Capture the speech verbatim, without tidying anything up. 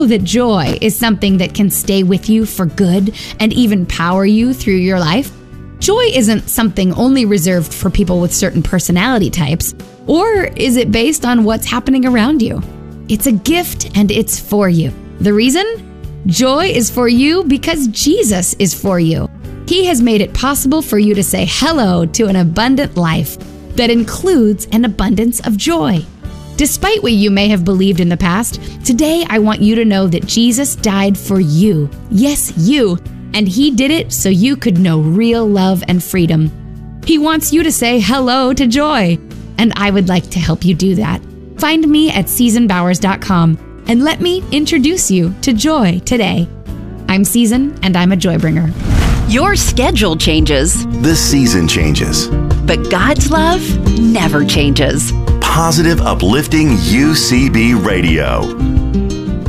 that joy is something that can stay with you for good and even power you through your life? Joy isn't something only reserved for people with certain personality types, or is it based on what's happening around you? It's a gift and it's for you. The reason? Joy is for you because Jesus is for you. He has made it possible for you to say hello to an abundant life that includes an abundance of joy. Despite what you may have believed in the past, today I want you to know that Jesus died for you. Yes, you. And He did it so you could know real love and freedom. He wants you to say hello to joy. And I would like to help you do that. Find me at Season Bowers dot com and let me introduce you to joy today. I'm Season and I'm a joy bringer. Your schedule changes. The season changes. But God's love never changes. Positive, uplifting U C B Radio.